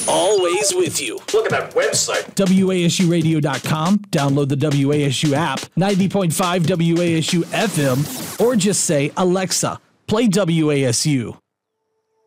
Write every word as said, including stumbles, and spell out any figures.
always with you. Look at that website. W A S U radio dot com. Download the W A S U app, ninety point five W A S U F M, or just say, Alexa, play W A S U.